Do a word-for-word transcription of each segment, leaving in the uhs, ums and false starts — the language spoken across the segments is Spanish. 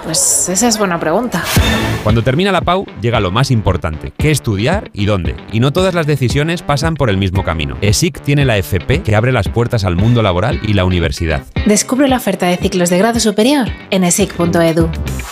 Pues esa es buena pregunta. Cuando termina la P A U, llega lo más importante, qué estudiar y dónde. Y no todas las decisiones pasan por el mismo camino. ESIC tiene la F P que abre las puertas al mundo laboral y la universidad. Descubre la oferta de ciclos de grado superior en esic punto edu.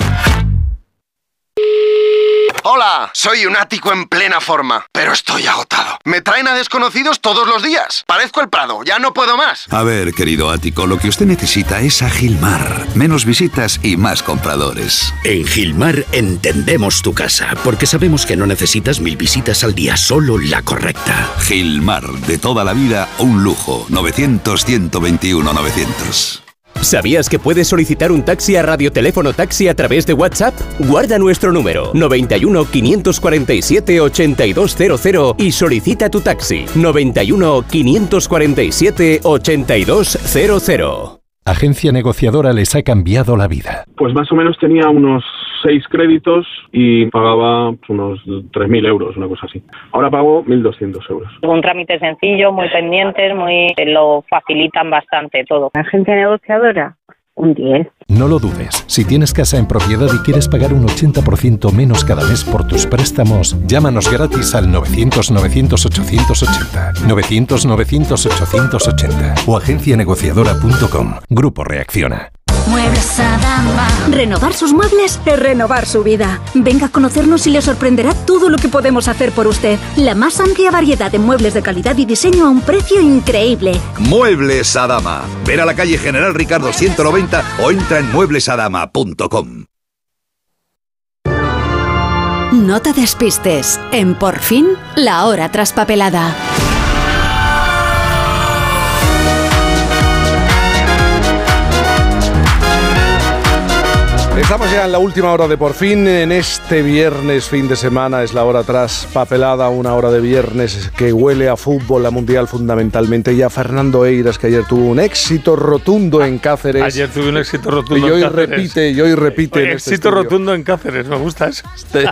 Hola, soy un ático en plena forma, pero estoy agotado. Me traen a desconocidos todos los días. Parezco el Prado, ya no puedo más. A ver, querido ático, lo que usted necesita es a Gilmar. Menos visitas y más compradores. En Gilmar entendemos tu casa, porque sabemos que no necesitas mil visitas al día, solo la correcta. Gilmar, de toda la vida, un lujo. novecientos, ciento veintiuno, novecientos. ¿Sabías que puedes solicitar un taxi a Radioteléfono Taxi a través de WhatsApp? Guarda nuestro número noventa y uno, quinientos cuarenta y siete, ochenta y dos cero cero y solicita tu taxi noventa y uno, quinientos cuarenta y siete, ochenta y dos cero cero. Agencia Negociadora les ha cambiado la vida. Pues más o menos tenía unos seis créditos y pagaba unos tres mil euros, una cosa así. Ahora pago mil doscientos euros. Un trámite sencillo, muy pendientes, muy lo facilitan bastante todo. Agencia Negociadora, un diez. No lo dudes. Si tienes casa en propiedad y quieres pagar un ochenta por ciento menos cada mes por tus préstamos, llámanos gratis al novecientos, novecientos, ochocientos ochenta. novecientos, novecientos, ochocientos ochenta o agencia negociadora punto com. Grupo Reacciona. Muebles Adama. Renovar sus muebles es renovar su vida. Venga a conocernos y le sorprenderá todo lo que podemos hacer por usted. La más amplia variedad de muebles de calidad y diseño a un precio increíble. Muebles Adama. Ven a la calle General Ricardo ciento noventa o entra en muebles adama punto com. No te despistes. En Por Fin, la hora traspapelada. Estamos ya en la última hora de Por Fin. En este viernes, fin de semana, es la hora traspapelada, una hora de viernes que huele a fútbol, a mundial fundamentalmente, y a Fernando Eiras, que ayer tuvo un éxito rotundo en Cáceres. Ayer tuve un éxito rotundo y hoy en Cáceres. repite, y hoy repite. Oye, en éxito este rotundo en Cáceres, me gusta eso.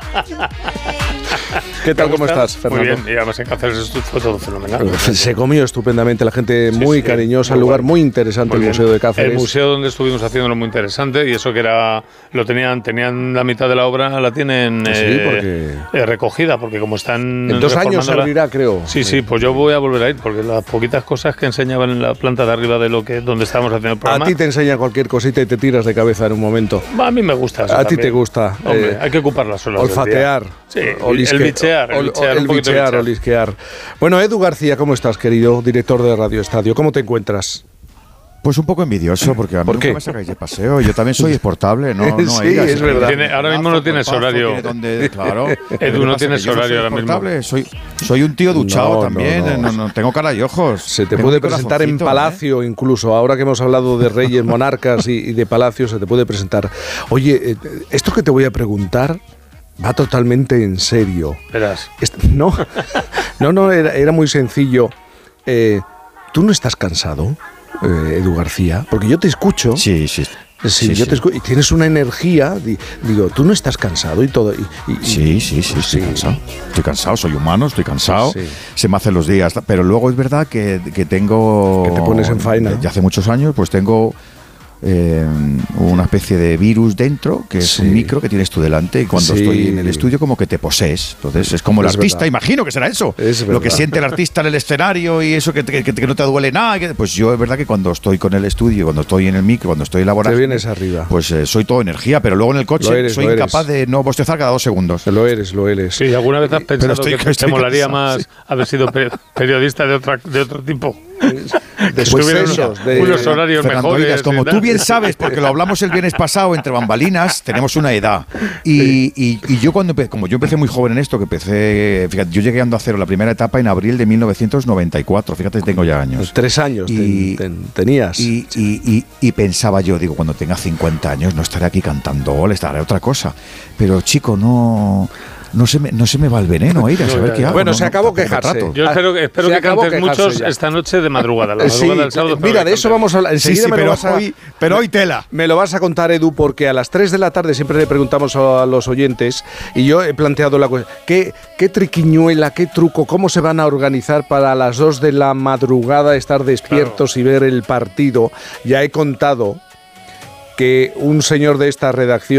¿Qué tal, cómo estás, Fernando? Muy bien, y además en Cáceres fue todo fenomenal. Se comió estupendamente, la gente muy sí, sí, cariñosa, el lugar bueno. muy interesante, muy el Museo de Cáceres. El museo donde estuvimos haciéndolo muy interesante, y eso que era lo tenían tenían la mitad de la obra, la tienen sí, eh, porque... eh, recogida, porque como están en dos años se abrirá, creo. Sí, sí, pues yo voy a volver a ir, porque las poquitas cosas que enseñaban en la planta de arriba de lo que donde estábamos haciendo el programa. A ti te enseña cualquier cosita y te tiras de cabeza en un momento. A mí me gusta eso. A también. ti te gusta. Hombre, eh, hay que ocupar las horas. Olfatear. Sí, olisque, el bichear, el bichear, el bichear, olisquear. Bueno, Edu García, ¿cómo estás, querido director de Radio Estadio? ¿Cómo te encuentras? Pues un poco envidioso, porque a mí ¿Por nunca qué? me sacáis de paseo. Yo también soy exportable, ¿no? no sí, Eiras, es verdad. Tiene, ahora mismo no tienes horario. Donde, claro. Edu, no tienes horario ahora mismo. Soy, soy un tío duchado no, también, no, no. No, no, tengo cara y ojos. Se te tengo puede presentar en Palacio, ¿eh? incluso. Ahora que hemos hablado de reyes, monarcas y, y de Palacio, se te puede presentar. Oye, esto que te voy a preguntar va totalmente en serio. Verás. No, no, no, era, era muy sencillo. Eh, ¿Tú no estás cansado? Eh, Edu García, porque yo te escucho. Sí, sí. Sí, sí, yo sí. te escucho, y tienes una energía. Digo, tú no estás cansado y todo. Y, y, sí, sí, sí, estoy sí. cansado. Estoy cansado, soy humano, estoy cansado. Sí. Se me hacen los días. Pero luego es verdad que, que tengo. Que te pones en faena. Ya hace muchos años, pues tengo. Eh, una especie de virus dentro, que es sí. un micro que tienes tú delante, y cuando sí. estoy en el estudio como que te posees. Entonces es como el es artista, verdad. Imagino que será eso, es lo que siente el artista en el escenario y eso que, que, que no te duele nada. Que, pues yo es verdad que cuando estoy con el estudio, cuando estoy en el micro, cuando estoy elaborando, te vienes arriba. Pues eh, soy todo energía, pero luego en el coche eres, soy incapaz de no bostezar cada dos segundos. Lo eres, lo eres. Sí, ¿alguna vez has pensado estoy, que te molaría cansado, más sí. haber sido periodista de, otra, de otro tipo? Después de esos, de, unos horarios Fernando mejores. Eiras, como tú bien sabes, porque lo hablamos el viernes pasado entre bambalinas, tenemos una edad. Y, y, y yo cuando empecé, como yo empecé muy joven en esto, que empecé, fíjate, yo llegué a Onda Cero la primera etapa en abril de mil novecientos noventa y cuatro, fíjate, tengo ya años. Pues tres años y, ten, ten, tenías. Y, y, y, y pensaba yo, digo, cuando tenga cincuenta años no estaré aquí cantando gol, estaré otra cosa. Pero chico, no... No se, me, no se me va el veneno, Eiras, a ver qué hago. Bueno, no, se no, acabó no, quejarse. Yo espero, espero que cantes muchos ya. esta noche de madrugada, la madrugada sí, del sábado. Mira, de eso vamos a hablar. Enseguida sí, sí, me pero, lo vas a, hoy, pero hoy tela. Me lo vas a contar, Edu, porque a las tres de la tarde siempre le preguntamos a los oyentes, y yo he planteado la cuestión, ¿qué, qué triquiñuela, qué truco, cómo se van a organizar para a las dos de la madrugada estar despiertos claro. y ver el partido? Ya he contado que un señor de esta redacción